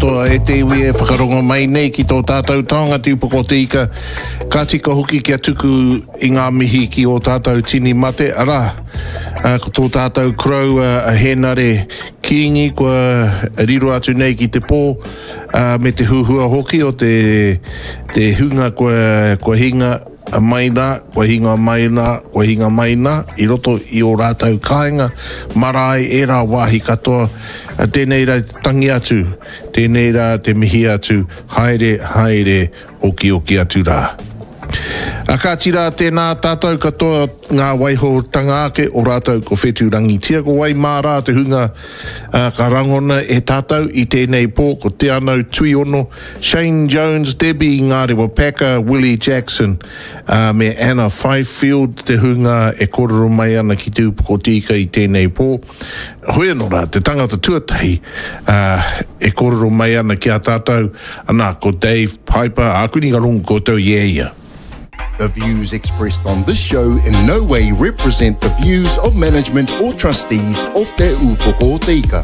katoa e te iwi e whakarongo mai nei ki tō tātou taonga tūpoko tika. Ka tika hoki kia tuku I ngā mihi ki o tātou tini mate. Ara, ko tō tātou krau a henare kiingi kua riro atu nei ki te pō me te huhua hoki o te hunga kua hinga maina, kua hinga maina, I roto I o rātou kāinga, marae e rā wāhi katoa, tēnei rā tangi atu, tēnei rā te mihi atu, haere, oki atu rā. Ka tira tēnā tātou katoa ngā waiho tangāke o rātou ko whetū rangitia ko wai mārā te hunga ka rangona e tātou I tēnei pō ko te anau tui ono Shane Jones, Debbie Ngārewa Packer, Willie Jackson me Anna Fifield te hunga e kororo mai ana ki tūpoko tika I tēnei pō hoi anō rā te tangata tuatahi e kororo mai ana ki a tātou ana ko Dave Piper ākuni ngarongo koutou yeah. The views expressed on this show in no way represent the views of management or trustees of Te Upoko Tika.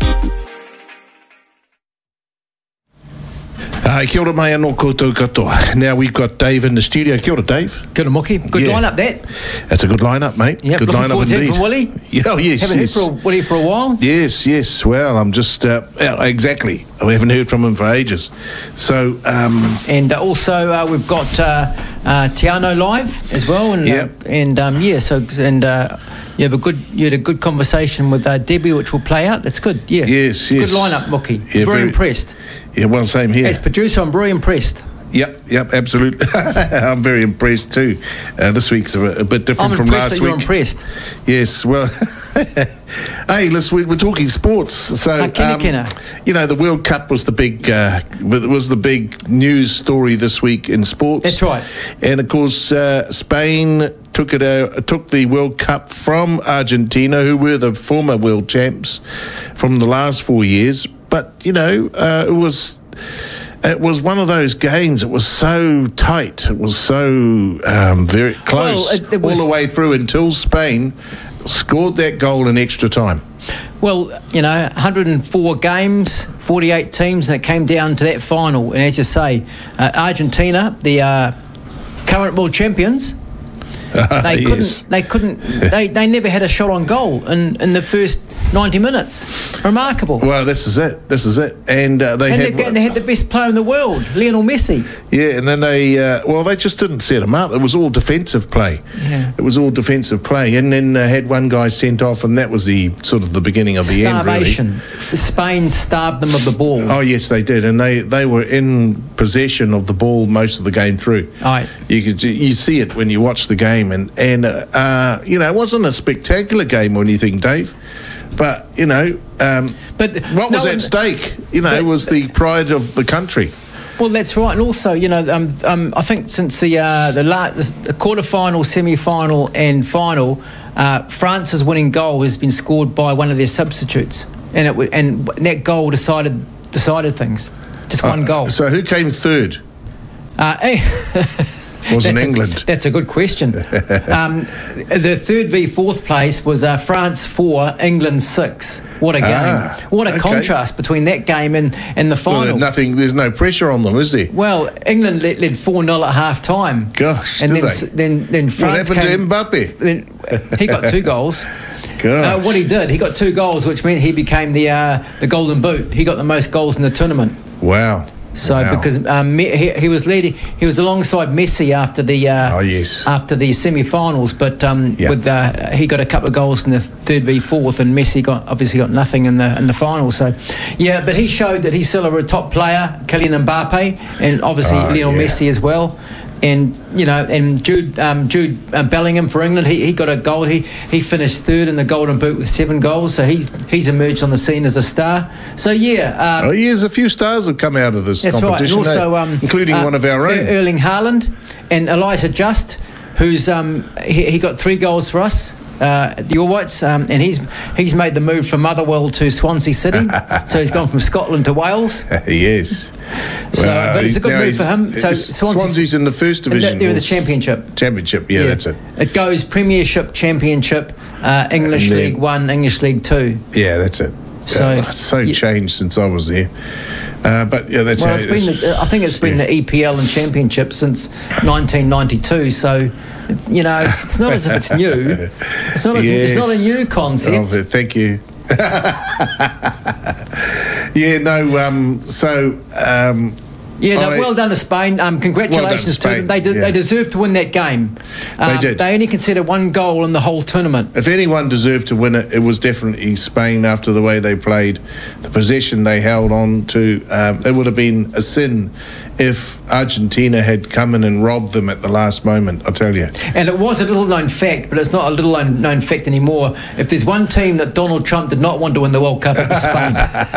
Kia ora mai anō koutou katoa. Now we've got Dave in the studio. Kia ora, Dave. Kia ora, Moki. Good lineup, that. That's a good lineup, mate. Yep, good lineup indeed. From Willie. Oh, yes. Haven't heard from Willie for a while. Yes. Well, I'm just exactly. We haven't heard from him for ages. So and also we've got Tiano live as well, and you had a good conversation with Debbie, which will play out. That's good. Yeah. Yes. Good lineup, Moki. Yeah, very impressed. Yeah, well, same here. As producer, I'm very impressed. Yep, absolutely. I'm very impressed too. This week's a bit different from last week. You're impressed. Yes, well, hey, we're talking sports. So, the World Cup was the big news story this week in sports. That's right. And of course, Spain took the World Cup from Argentina, who were the former world champs from the last 4 years. But it was one of those games. It was so tight. It was so very close all the way through until Spain scored that goal in extra time. Well, 104 games, 48 teams, and it came down to that final. And as you say, Argentina, the current world champions, they never had a shot on goal in the first 90 minutes. Remarkable. Well, this is it. And they had the best player in the world, Lionel Messi. Yeah, and then they just didn't set him up. It was all defensive play. Yeah. It was all defensive play, and then had one guy sent off, and that was the sort of the beginning of the end. Really. Spain starved them of the ball. Oh yes, they did, and they were in possession of the ball most of the game through. Right. You see it when you watch the game, and it wasn't a spectacular game or anything, Dave. But what was at stake? Was the pride of the country. Well, that's right, and also, I think since the quarter-final, semi-final, and final, France's winning goal has been scored by one of their substitutes, and that goal decided things. Just one goal. So who came third? Wasn't England? That's a good question. The third v fourth place was France 4, England 6. What a game! What a contrast between that game and the final. Well, there's no pressure on them, is there? Well, England led 4-0 at half time. Gosh, and then France. What happened to Mbappe? Then he got 2 goals. Gosh. What he did, he got 2 goals, which meant he became the Golden Boot. He got the most goals in the tournament. Wow. Because he was leading, he was alongside Messi after the semi-finals, but he got a couple of goals in the third v fourth, and Messi obviously got nothing in the final. So, but he showed that he's still a top player, Kylian Mbappe, and obviously Lionel Messi as well. And and Jude Bellingham for England, he got a goal. He finished third in the Golden Boot with 7 goals. So he's emerged on the scene as a star. So there's a few stars have come out of this competition, right. And also, including one of our own, Erling Haaland and Elijah Just, who's he got 3 goals for us. The All Whites, and he's made the move from Motherwell to Swansea City, so he's gone from Scotland to Wales. Yes, but it's a good move for him. So Swansea's in the first division. They're in the Championship. Yeah, that's it. It goes Premiership, Championship, English League 1, English League 2. Yeah, that's it. So it's changed since I was there. But yeah, that's I think it's been the EPL and Championship since 1992. So, you know, it's not as if it's new. It's not a new concept. Oh, thank you. Well done to Spain. Congratulations to them. They deserved to win that game. They did. They only conceded 1 goal in the whole tournament. If anyone deserved to win it, it was definitely Spain after the way they played, the possession they held on to. It would have been a sin if Argentina had come in and robbed them at the last moment, I tell you. And it was a little-known fact, but it's not a little-known fact anymore. If there's one team that Donald Trump did not want to win the World Cup, it was Spain.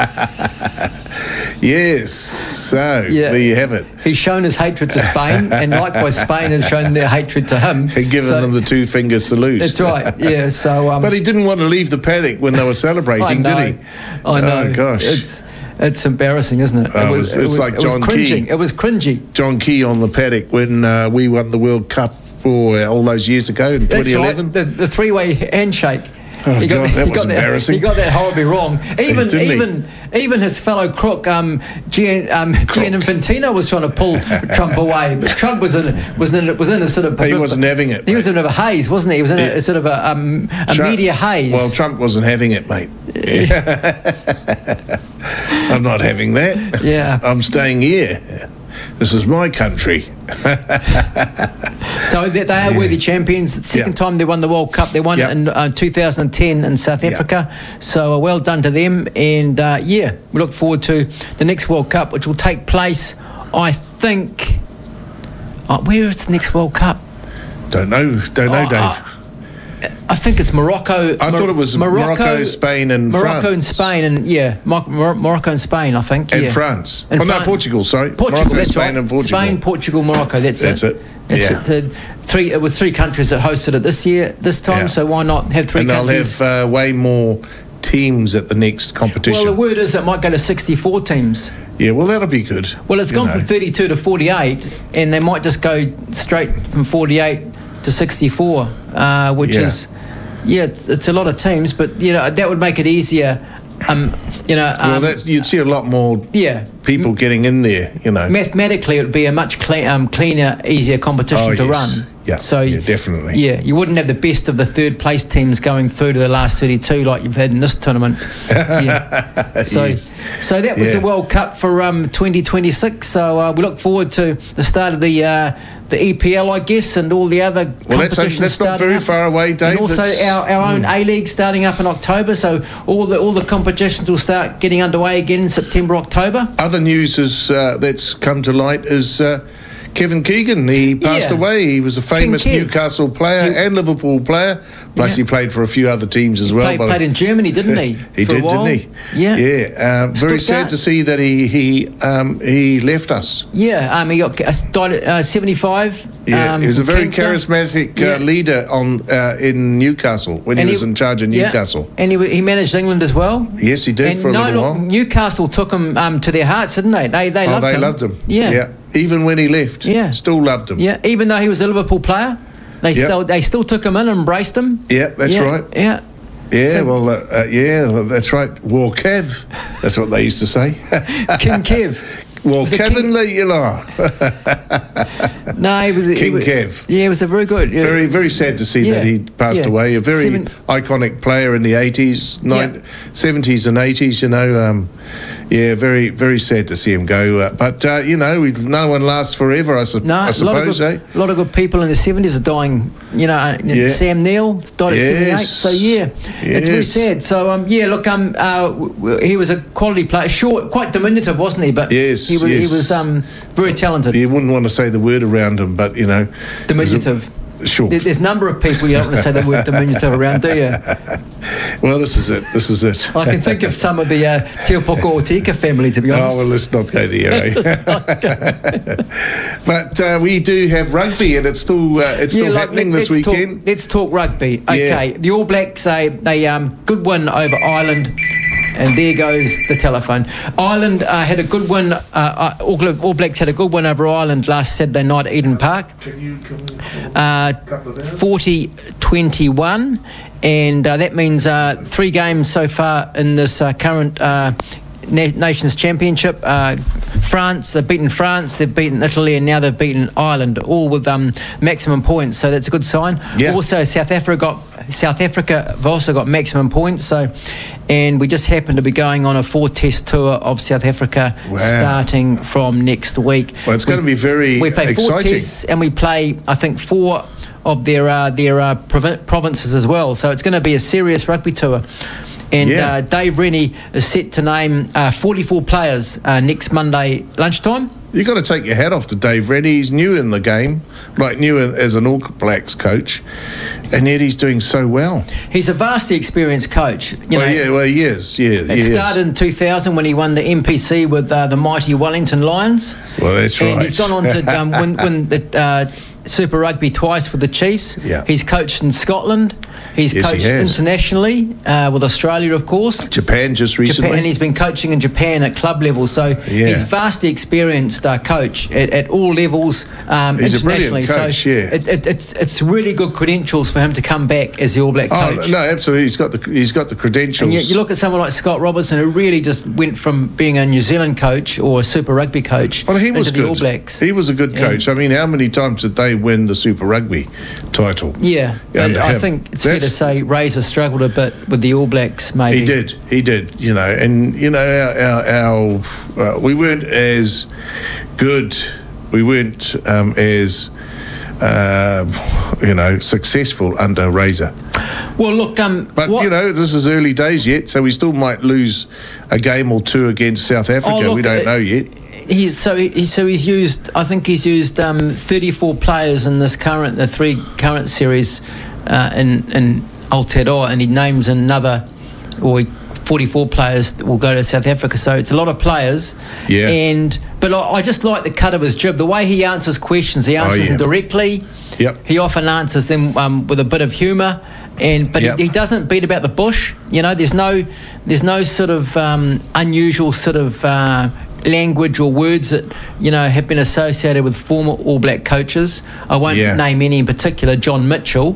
Yes, so there you have it. He's shown his hatred to Spain, and likewise Spain has shown their hatred to him. And given them the 2-finger salute. That's right, yeah. So, but he didn't want to leave the paddock when they were celebrating, did he? I know. Oh, gosh. It's embarrassing, isn't it? It was like John Key. It was cringy. John Key on the paddock when we won the World Cup all those years ago in 2011. Right, the three-way handshake. Oh, that was embarrassing. He got that horribly wrong. Even his fellow crook, Gian Infantino, was trying to pull Trump away, but Trump was in a sort of. He wasn't having it. He was in a haze, wasn't he? He was in a sort of a media haze. Well, Trump wasn't having it, mate. I'm not having that. Yeah, I'm staying here. This is my country. So they are worthy champions. The second time they won the World Cup. They won it in 2010 in South Africa. So well done to them. And we look forward to the next World Cup, which will take place, I think... where is the next World Cup? Don't know, Dave. I think it's Morocco. I thought it was Morocco, Spain and France. Morocco and Spain and Morocco and Spain, I think. And France. No, Portugal, sorry. Portugal, Morocco, that's Spain right. and Portugal. Spain, Portugal, Morocco, that's it. It was 3 countries that hosted it this time, so why not have 3 countries? And they'll have way more teams at the next competition. Well, the word is it might go to 64 teams. Yeah, well, that'll be good. Well, it's gone from 32 to 48, and they might just go straight from 48 to 64, which is... Yeah, it's a lot of teams, but that would make it easier. You'd see a lot more people getting in there. Mathematically, it would be a much cleaner, easier competition to run. Yeah, so definitely. Yeah, you wouldn't have the best of the third place teams going through to the last 32 like you've had in this tournament. So that was the World Cup for 2026. So we look forward to the start of the EPL, I guess, and all the other competitions. That's not very far away, Dave. And also our own A-League starting up in October. So all the competitions will start getting underway again in September, October. Other news that's come to light is Kevin Keegan. He passed away. He was a famous Newcastle player and Liverpool player. Plus, he played for a few other teams as well. He played in Germany, didn't he? He did, didn't he? Yeah. Very sad to see that he left us. Yeah. He died at 75. Yeah. He was a very charismatic leader in Newcastle when he was in charge of Newcastle. And he managed England as well. Yes, he did for a little while. Newcastle took him to their hearts, didn't they? They loved him. Yeah. Even when he left, still loved him. Yeah, even though he was a Liverpool player, they still took him in and embraced him. Yeah, that's right. Yeah. Yeah, that's right. War Kev, that's what they used to say. King Kev. Well, Kevin Lee, No, he was King Kev. Yeah, he was a very good. Very, very sad to see that he passed away. A very iconic player in the 80s, 70s and 80s, very, very sad to see him go. But no one lasts forever, I suppose. A lot of good people in the 70s are dying. Sam Neill died at 78. So, it's very sad. So, he was a quality player. Short, quite diminutive, wasn't he? But he was very talented. You wouldn't want to say the word around him, but, Diminutive. Sure. There's a number of people you don't want to say the word diminutive around, do you? Well, this is it. I can think of some of the Teopoko Otika family, to be honest. Oh, well, let's not go there, But we do have rugby, and it's still happening this weekend. Let's talk rugby. Okay, the All Blacks, they good win over Ireland. And there goes the telephone. Ireland had a good win. All Blacks had a good win over Ireland last Saturday night at Eden Park. 40-21. And that means 3 games so far in this current Nations Championship. France, they've beaten France, they've beaten Italy, and now they've beaten Ireland, all with maximum points. So that's a good sign. Yeah. Also, South Africa have also got maximum points. So, and we just happen to be going on a 4-test tour of South Africa starting from next week. Well, it's going to be very We play exciting. 4 tests, and we play, I think, 4 of their provinces as well. So it's going to be a serious rugby tour. And Dave Rennie is set to name 44 players next Monday lunchtime. You've got to take your hat off to Dave Rennie. He's new in the game, new as an All Blacks coach, and yet he's doing so well. He's a vastly experienced coach. He is. It started in 2000 when he won the MPC with the mighty Wellington Lions. Well, that's right. And he's gone on to win the Super Rugby twice with the Chiefs. Yeah. He's coached in Scotland. He's coached internationally with Australia, of course. Japan just recently. And he's been coaching in Japan at club level. So he's vastly experienced coach at all levels he's internationally. A brilliant coach, it's really good credentials for him to come back as the All Black coach. Oh, no, absolutely. He's got the credentials. And you look at someone like Scott Robertson, who really just went from being a New Zealand coach or a Super Rugby coach into the All Blacks. He was a good coach. I mean, how many times did they win the Super Rugby title? Yeah, but I think it's fair to say Razor struggled a bit with the All Blacks, maybe. He did, our we weren't as good, we weren't as successful under Razor. Well, look, this is early days yet, so we still might lose a game or two against South Africa. We don't know yet. He's used 34 players in the 3 current series in Aotearoa, and he names another 44 players that will go to South Africa. So it's a lot of players. Yeah. But I just like the cut of his jib, the way he answers questions. He answers them directly. Yep. He often answers them with a bit of humour. But he doesn't beat about the bush. There's no sort of unusual sort of language or words that have been associated with former All Black coaches. I won't name any in particular, John Mitchell,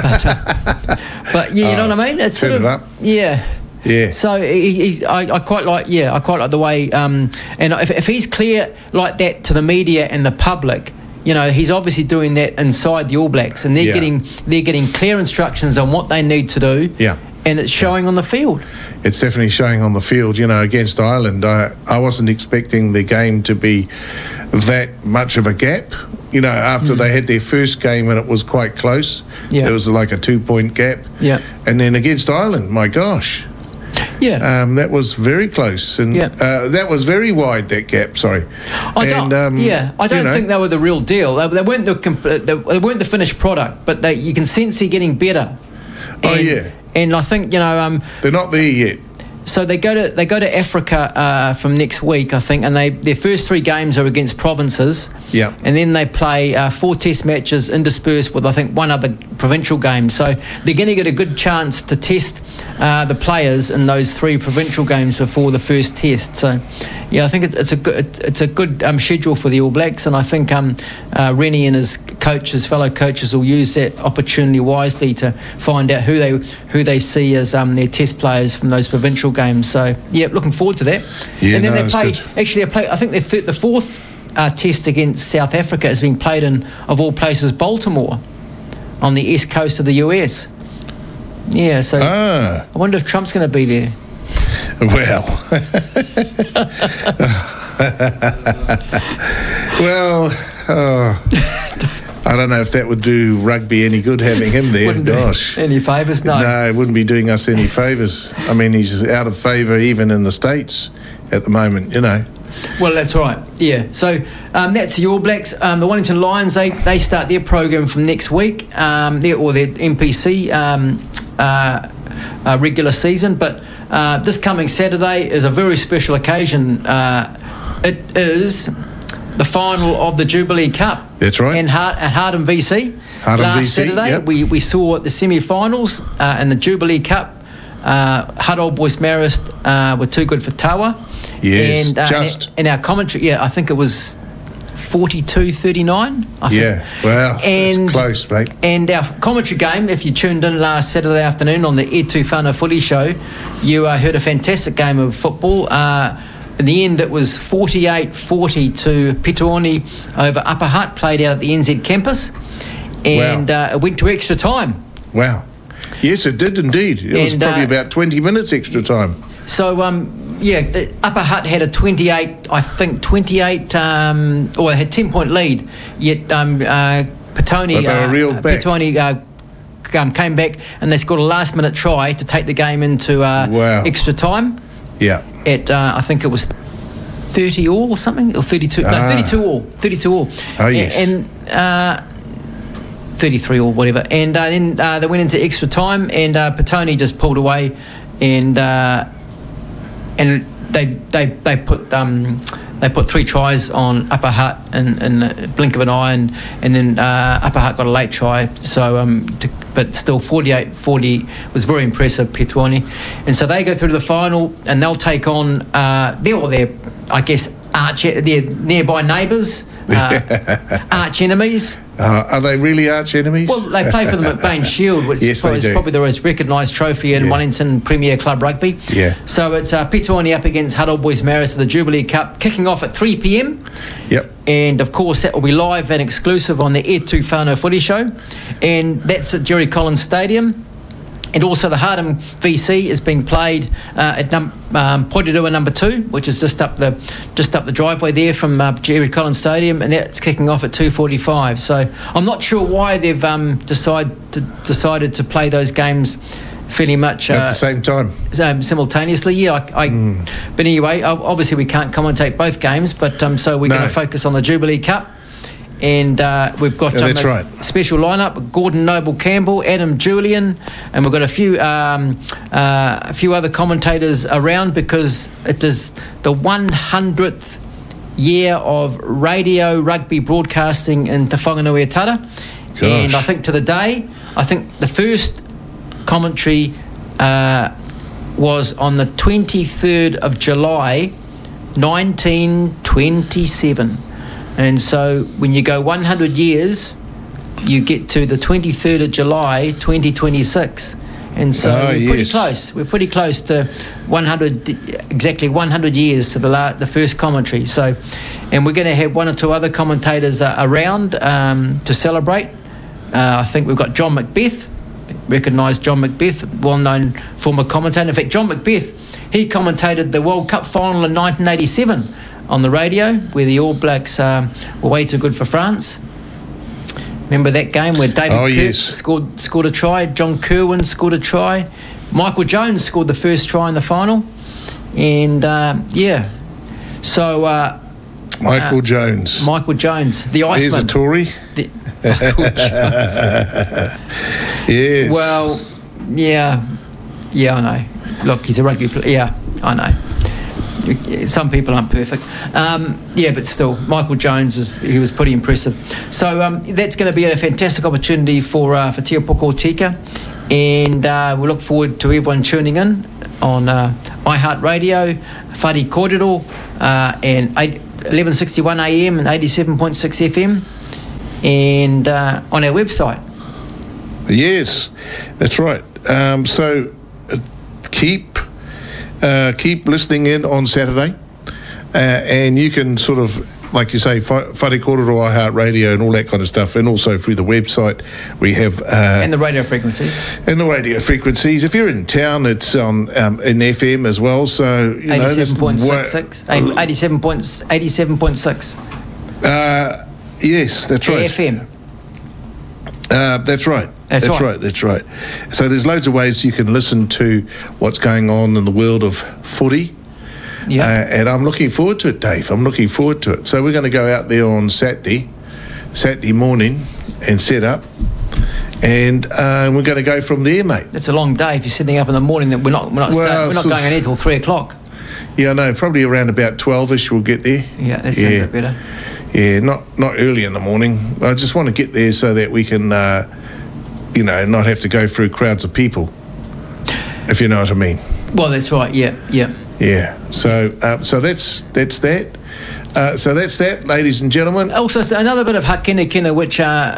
but you know what I mean. It's sort of Yeah. So I quite like the way and if he's clear like that to the media and the public. He's obviously doing that inside the All Blacks, and they're getting clear instructions on what they need to do. Yeah. And it's showing on the field. It's definitely showing on the field. Against Ireland, I wasn't expecting the game to be that much of a gap. After they had their first game and it was quite close. Yeah. There was like a 2-point gap. Yeah. And then against Ireland, my gosh. Yeah. That was very close, and that was very wide, that gap. Sorry. I don't think they were the real deal. They weren't the finished product, but you can sense they're getting better. And I think they're not there yet. So they go to Africa from next week, I think, and their first 3 games are against provinces. Yeah. And then they play 4 test matches interspersed with, I think, 1 other provincial game. So they're going to get a good chance to test the players in those 3 provincial games before the first test. So, I think it's a good schedule for the All Blacks, and I think Rennie and his fellow coaches will use that opportunity wisely to find out who they see as their test players from those provincial games. So looking forward to that. Yeah, and then they play. I think the 4th test against South Africa is being played in, of all places, Baltimore, on the east coast of the US. Yeah, so I wonder if Trump's going to be there. Well, I don't know if that would do rugby any good, having him there. Wouldn't Gosh. do any favours, no. No, it wouldn't be doing us any favours. I mean, he's out of favour even in the States at the moment, Well, that's right. Yeah. So that's the All Blacks. The Wellington Lions, they start their program from next week, their MPC regular season. But this coming Saturday is a very special occasion. It is the final of the Jubilee Cup. That's right. And Hardham VC. Last Saturday, we saw the semi-finals in the Jubilee Cup. Hutt Old Boys Marist were too good for Tawa. Yes, and in our commentary, I think it was 42-39. Yeah, wow, it's close, mate. And our commentary game, if you tuned in last Saturday afternoon on the E Tufano Footy Show, you heard a fantastic game of football. In the end, it was 48-40 to Pituoni over Upper Hutt, played out at the NZ campus, and it went to extra time. Wow. Yes, it did indeed. It was probably about 20 minutes extra time. So, Upper Hutt had a 28, or had 10-point lead, yet Pituoni came back and they scored a last-minute try to take the game into extra time. Yeah. At I think it was 30 all or something, or 32. No, 32 all. 32 all. Oh yes. And 33 or whatever. And then they went into extra time, and Pituoni just pulled away, and they put 3 tries on Upper Hutt in a blink of an eye, and then Upper Hutt got a late try. So, but still 48-40 was very impressive, Pituoni. And so they go through to the final, and they'll take on their nearby neighbours, arch enemies. Are they really arch enemies? Well, they play for the McBain Shield, which is probably the most recognised trophy in Wellington Premier Club rugby. Yeah. So it's Pituoni up against Huddle Boys Marist of the Jubilee Cup, kicking off at 3 p.m. Yep. And of course that will be live and exclusive on the E Tufano Footy Show, and that's at Jerry Collins Stadium. And also the Hardham VC is being played at Porirua number 2, which is just up the driveway there from Jerry Collins Stadium, and that's kicking off at 2:45. So I'm not sure why they've decided to play those games fairly much at the same time, simultaneously. Yeah, but anyway, obviously we can't commentate both games, but so we're going to focus on the Jubilee Cup. And we've got a special lineup: Gordon Noble Campbell, Adam Julian, and we've got a few other commentators around, because it is the 100th year of radio rugby broadcasting in Te Whanganui-a-Tara. And I think to the day, the first commentary was on the 23rd of July 1927. And so when you go 100 years, you get to the 23rd of July 2026. And so we're pretty close. We're pretty close to exactly 100 years to the first commentary. So, and we're going to have 1 or 2 other commentators around to celebrate. I think we've got John Macbeth, recognised John Macbeth, well-known former commentator. In fact, John Macbeth, he commentated the World Cup final in 1987 on the radio, where the All Blacks were way too good for France. Remember that game where David Kirk scored a try, John Kerwin scored a try, Michael Jones scored the first try in the final, and Michael Jones, the Iceman. Here's a Tory. Michael Jones. Yes. Well, yeah, I know. Look, he's a rugby player. Yeah, I know. Some people aren't perfect, but still, Michael Jones he was pretty impressive. So that's going to be a fantastic opportunity for Te Poko Tika, and we look forward to everyone tuning in on iHeartRadio, Whare Kōrero, and 1161 AM and 87.6 FM, and on our website. Yes, that's right. So keep listening in on Saturday, and you can sort of, like you say, Whare Kōrero, iHeartRadio and all that kind of stuff, and also through the website we have and the radio frequencies. If you're in town, it's on in FM as well, so 87.66 87.6. Yes, that's right. FM. That's right. That's right. So there's loads of ways you can listen to what's going on in the world of footy. Yeah. And I'm looking forward to it, Dave. I'm looking forward to it. So we're going to go out there on Saturday morning and set up. And we're going to go from there, mate. It's a long day if you're sitting up in the morning. We're not going in until 3 o'clock. Yeah, I know. Probably around about 12ish we'll get there. Yeah, that sounds a bit better. Yeah, not early in the morning. I just want to get there so that we can, not have to go through crowds of people, if you know what I mean. Well, that's right. Yeah. Yeah. So that's that. So that's that, ladies and gentlemen. Also, another bit of hakinakina, which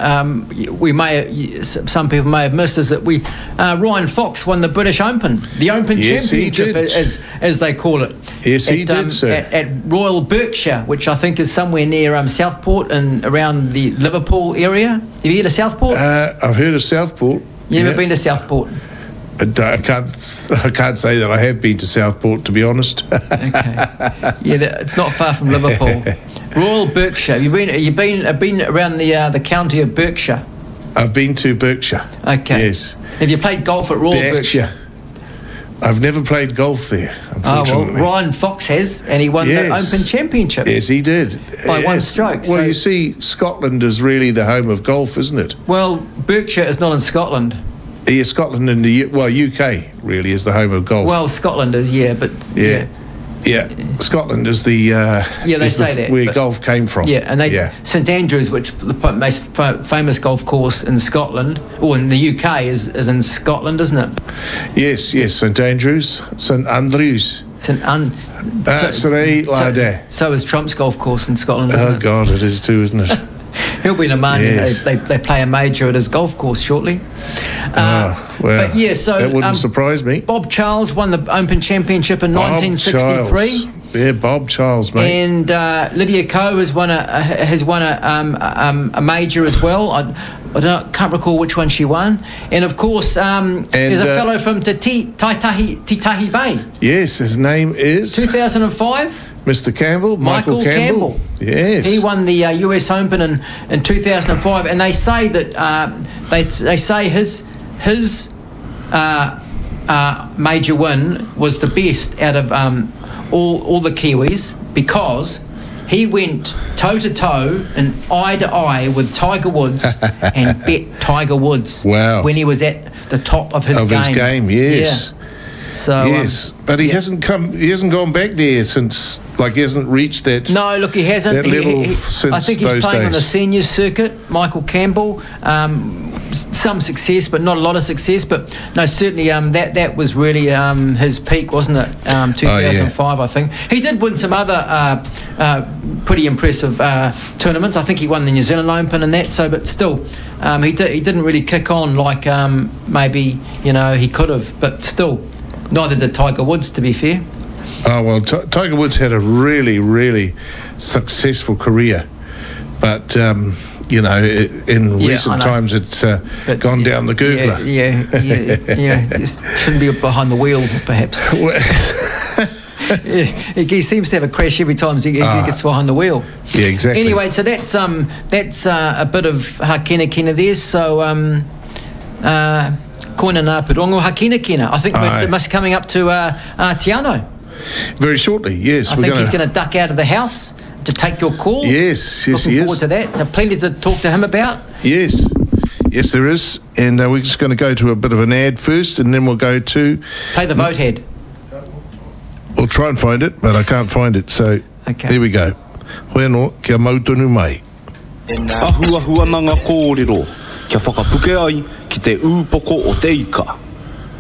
some people may have missed, is that Ryan Fox won the British Open, the Open Championship, as they call it. Yes, he did, sir. At Royal Berkshire, which I think is somewhere near Southport and around the Liverpool area. Have you heard of Southport? I've heard of Southport. You ever been to Southport? I can't say that I have been to Southport, to be honest. Okay. Yeah, it's not far from Liverpool. Royal Berkshire. You've been around the county of Berkshire. I've been to Berkshire. Okay. Yes. Have you played golf at Royal Berkshire? I've never played golf there, unfortunately. Oh, well, Ryan Fox has, and he won the Open Championship. Yes, he did. By one stroke. Well, you see, Scotland is really the home of golf, isn't it? Well, Berkshire is not in Scotland. Yeah, Scotland and UK really is the home of golf. Well, Scotland is, but... Yeah, Scotland is the... they say that. Where golf came from. Yeah, and St Andrews, which the most famous golf course in Scotland, or in the UK, is in Scotland, isn't it? Yes, St Andrews. St Andrews. So is Trump's golf course in Scotland, isn't it? Oh, God, it is too, isn't it? He'll be in a man. Yes. They play a major at his golf course shortly. Well, that wouldn't surprise me. Bob Charles won the Open Championship in 1963. Yeah, Bob Charles, mate. And Lydia Ko has won a major as well. I can't recall which one she won. And of course, there's a fellow from Titahi Bay. Yes, his name is 2005. Mr. Campbell, Michael Campbell. Yes, he won the US Open in 2005, and they say that they say his major win was the best out of all the Kiwis, because he went toe to toe and eye to eye with Tiger Woods and bet Tiger Woods. Wow! When he was at the top of his game. Yes. Yeah. So yes, but he hasn't gone back there since. Like, he hasn't reached that. No, look, he hasn't. That level since I think he's those playing days. on the seniors circuit. Michael Campbell, some success, but not a lot of success. But no, certainly that was really his peak, wasn't it? 2005, I think. He did win some other pretty impressive tournaments. I think he won the New Zealand Open and that. So, but still, he didn't really kick on like maybe he could have. But still, neither did Tiger Woods, to be fair. Oh, well, Tiger Woods had a really, really successful career. But, in recent times it's gone down the googler. Yeah. Shouldn't be behind the wheel, perhaps. He seems to have a crash every time he gets behind the wheel. Yeah, exactly. Anyway, so that's a bit of hakinakina there. So, koina ngā purongo hakinakina. I think it must be coming up to Te Anau. Very shortly, yes. I think he's going to duck out of the house to take your call. Yes, he is. Looking forward to that. So plenty to talk to him about. Yes, there is. And we're just going to go to a bit of an ad first, and then we'll go to... Play the vote ad. We'll try and find it, but I can't find it. So, There we go. Hoi anō, kia mautonu mai. Ahua nanga kōrero, kia whakapuke ai ki te ūpoko o te ika.